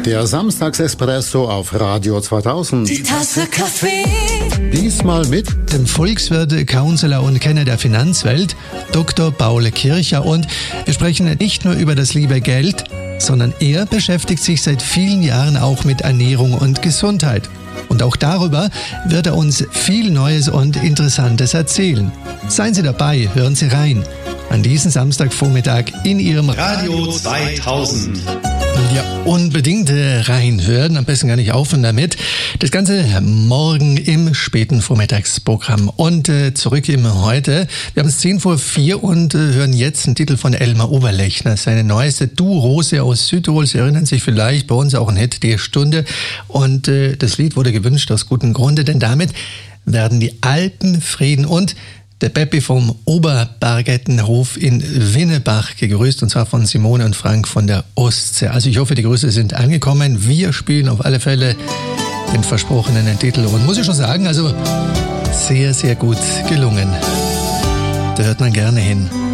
Der Samstagsespresso auf Radio 2000. Die Tasse Kaffee. Diesmal mit dem Volkswirt, Counselor und Kenner der Finanzwelt, Dr. Paul Kircher. Und wir sprechen nicht nur über das liebe Geld, sondern er beschäftigt sich seit vielen Jahren auch mit Ernährung und Gesundheit. Und auch darüber wird er uns viel Neues und Interessantes erzählen. Seien Sie dabei, hören Sie rein. An diesem Samstagvormittag in Ihrem Radio 2000. Ja, unbedingt reinhören, am besten gar nicht aufhören damit. Das Ganze morgen im späten Vormittagsprogramm. Und zurück im Heute. Wir haben es 4:10 und hören jetzt einen Titel von Elmar Oberlechner. Seine neueste Du Rose aus Südtirol. Sie erinnern sich vielleicht, bei uns auch ein Hit der Stunde. Und das Lied wurde gewünscht aus gutem Grunde, denn damit werden die Alpen Frieden und der Peppi vom Oberbargettenhof in Winnebach gegrüßt, und zwar von Simone und Frank von der Ostsee. Also ich hoffe, die Grüße sind angekommen. Wir spielen auf alle Fälle den versprochenen Titel und muss ich schon sagen, also sehr, sehr gut gelungen. Da hört man gerne hin.